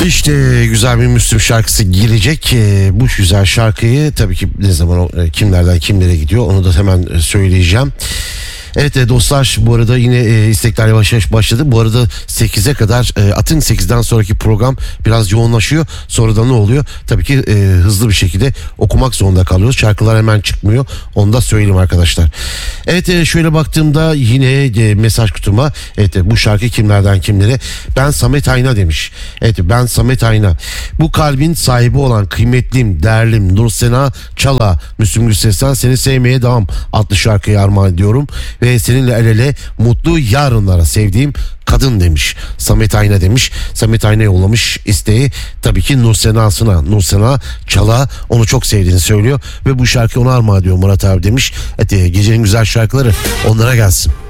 İşte güzel bir Müslüm şarkısı gelecek. Bu güzel şarkıyı tabii ki ne zaman kimlerden kimlere gidiyor onu da hemen söyleyeceğim. Evet dostlar, bu arada yine istekler yavaş yavaş başladı. Bu arada 8'e kadar atın 8'den sonraki program biraz yoğunlaşıyor. Sonra da ne oluyor? Tabii ki hızlı bir şekilde okumak zorunda kalıyoruz. Şarkılar hemen çıkmıyor. Onu da söyleyeyim arkadaşlar. Evet, şöyle baktığımda yine mesaj kutuma. Evet, bu şarkı kimlerden kimlere? Ben Samet Ayna demiş. Evet, ben Samet Ayna. Bu kalbin sahibi olan kıymetlim, değerlim Nursena Çala, Müslüm Gürses'ten Seni Sevmeye Devam adlı şarkıyı armağan ediyorum. Ve seninle el ele mutlu yarınlara sevdiğim kadın demiş. Samet Ayna demiş. Samet Ayna yollamış isteği. Tabii ki Nursena Çala onu çok sevdiğini söylüyor. Ve bu şarkıyı ona armağan ediyor Murat abi demiş. Evet, gecenin güzel şarkıları onlara gelsin.